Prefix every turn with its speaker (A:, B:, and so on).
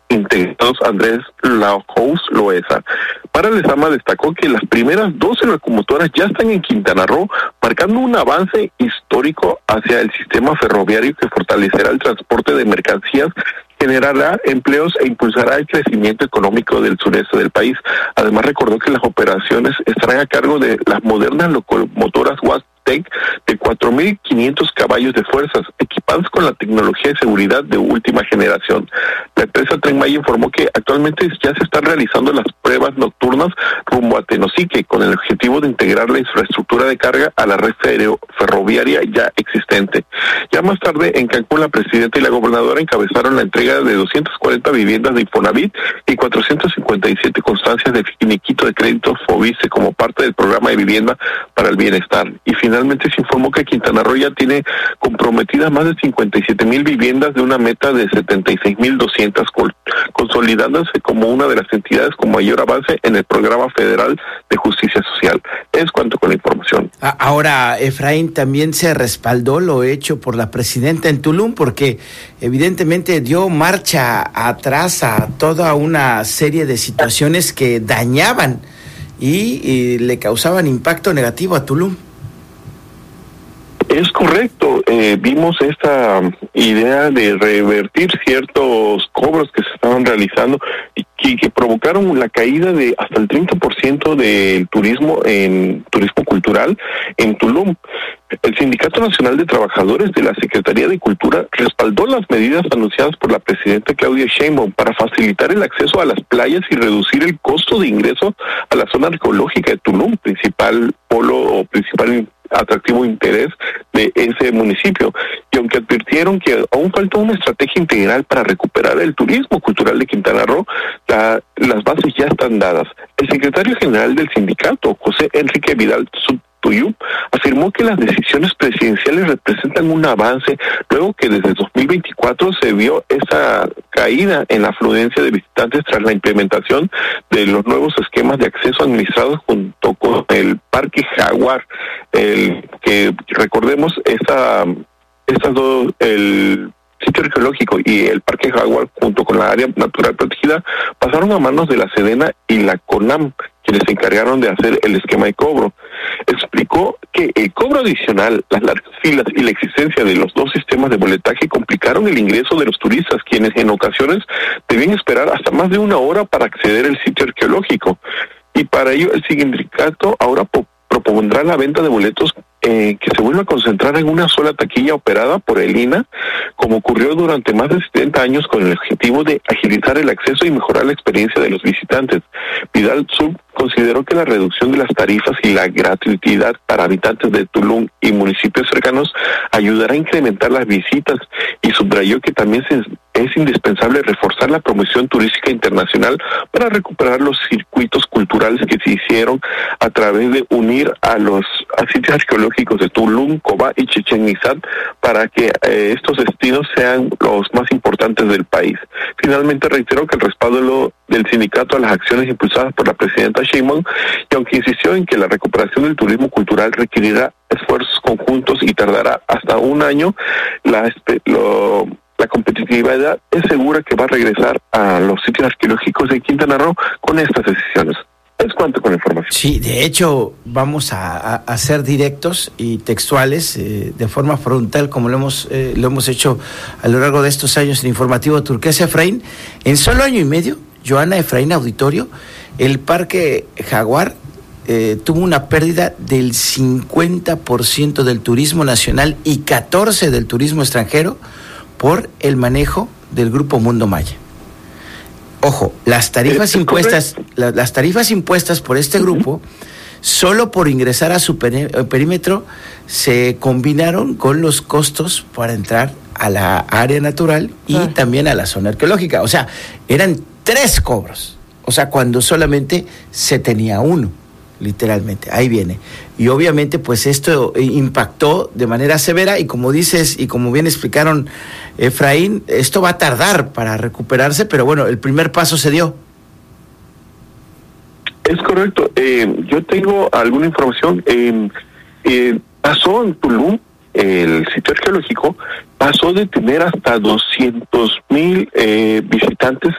A: Integrados Andrés Lahoz Loesa. Para Lezama destacó que las primeras 12 locomotoras ya están en Quintana Roo, marcando un avance histórico hacia el sistema ferroviario que fortalecerá el transporte de mercancías, generará empleos e impulsará el crecimiento económico del sureste del país. Además, recordó que las operaciones estarán a cargo de las modernas locomotoras Wastec de 4.500 caballos de fuerzas, equipadas con la tecnología de seguridad de última generación. La empresa Tren Maya informó que actualmente ya se están realizando las pruebas nocturnas rumbo a Tenosique, con el objetivo de integrar la infraestructura de carga a la red ferroviaria ya existente. Ya más tarde, en Cancún, la presidenta y la gobernadora encabezaron la entrega de 240 viviendas de Infonavit y 457 constancias de finiquito de crédito FOBISE como parte del programa de vivienda para el bienestar. Y finalmente se informó que Quintana Roo ya tiene comprometidas más de 57,000 viviendas de una meta de 76,200, consolidándose como una de las entidades con mayor avance en el programa federal de justicia social. Es cuanto con la información.
B: Ahora, Efraín, también se respaldó lo hecho por la presidenta en Tulum, porque evidentemente dio marcha atrás a toda una serie de situaciones que dañaban y le causaban impacto negativo a Tulum.
A: Es correcto, vimos esta idea de revertir ciertos cobros que se estaban realizando y que provocaron la caída de hasta el 30% del turismo cultural en Tulum. El Sindicato Nacional de Trabajadores de la Secretaría de Cultura respaldó las medidas anunciadas por la presidenta Claudia Sheinbaum para facilitar el acceso a las playas y reducir el costo de ingreso a la zona arqueológica de Tulum, principal polo o principal atractivo interés de ese municipio. Y aunque advirtieron que aún falta una estrategia integral para recuperar el turismo cultural de Quintana Roo, las bases ya están dadas. El secretario general del sindicato, José Enrique Vidal Tuyú, afirmó que las decisiones presidenciales representan un avance luego que desde 2024 se vio esa caída en la afluencia de visitantes tras la implementación de los nuevos esquemas de acceso administrados junto con el Parque Jaguar, que recordemos estas dos, el sitio arqueológico y el Parque Jaguar junto con la área natural protegida pasaron a manos de la Sedena y la CONAM, quienes se encargaron de hacer el esquema de cobro. Explicó que el cobro adicional, las largas filas y la existencia de los dos sistemas de boletaje complicaron el ingreso de los turistas, quienes en ocasiones debían esperar hasta más de una hora para acceder al sitio arqueológico. Y para ello el sindicato ahora propondrá la venta de boletos que se vuelva a concentrar en una sola taquilla operada por el INAH, como ocurrió durante más de 70 años con el objetivo de agilizar el acceso y mejorar la experiencia de los visitantes. Vidal Sub consideró que la reducción de las tarifas y la gratuidad para habitantes de Tulum y municipios cercanos ayudará a incrementar las visitas y subrayó que también es indispensable reforzar la promoción turística internacional para recuperar los circuitos culturales que se hicieron a través de unir a sitios arqueológicos de Tulum, Cobá y Chichén Itzá para que estos destinos sean los más importantes del país. Finalmente reiteró que el respaldo del sindicato a las acciones impulsadas por la presidenta Sheinbaum, y aunque insistió en que la recuperación del turismo cultural requerirá esfuerzos conjuntos y tardará hasta un año, la competitividad es segura que va a regresar a los sitios arqueológicos de Quintana Roo con estas decisiones. Es cuanto con la información.
B: Sí, de hecho, vamos a ser directos y textuales, de forma frontal, como lo hemos hecho a lo largo de estos años en Informativo Turquesa. Efraín, en solo año y medio, Joana, Efraín, auditorio, el Parque Jaguar tuvo una pérdida del 50% del turismo nacional y 14% del turismo extranjero por el manejo del Grupo Mundo Maya. Ojo, las tarifas impuestas por este grupo, solo por ingresar a su perímetro, se combinaron con los costos para entrar a la área natural y también a la zona arqueológica. O sea, eran 3 cobros. O sea, cuando solamente se tenía uno, literalmente. Ahí viene. Y obviamente, pues esto impactó de manera severa y como dices y como bien explicaron, Efraín, esto va a tardar para recuperarse, pero bueno, el primer paso se dio.
A: Es correcto. Yo tengo alguna información. Pasó en Tulum, el sitio arqueológico, pasó de tener hasta 200,000 visitantes